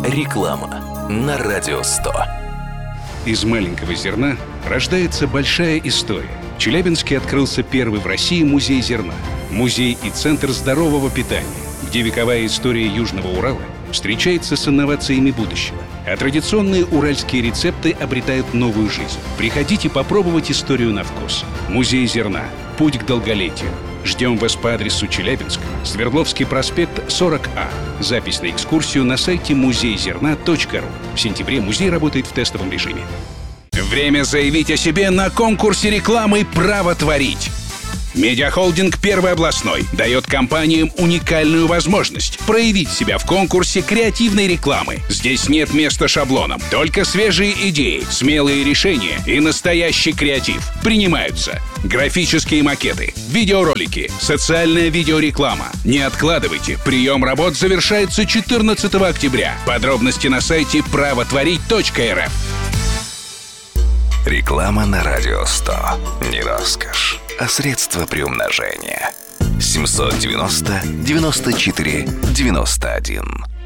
Реклама на Радио 100. Из маленького зерна рождается большая история. В Челябинске открылся первый в России музей зерна. Музей и центр здорового питания, где вековая история Южного Урала встречается с инновациями будущего, а традиционные уральские рецепты обретают новую жизнь. Приходите попробовать историю на вкус. Музей зерна. Путь к долголетию. Ждем вас по адресу Челябинск, Свердловский проспект, 40А. Запись на экскурсию на сайте музейзерна.ру. В сентябре музей работает в тестовом режиме. Время заявить о себе на конкурсе рекламы «Право творить». Медиахолдинг «Первый областной» дает компаниям уникальную возможность проявить себя в конкурсе креативной рекламы. Здесь нет места шаблонам, только свежие идеи, смелые решения и настоящий креатив. Принимаются графические макеты, видеоролики, социальная видеореклама. Не откладывайте, прием работ завершается 14 октября. Подробности на сайте правотворить.рф. Реклама на Радио 100. Не роскошь, а средство приумножения. 790 94 91.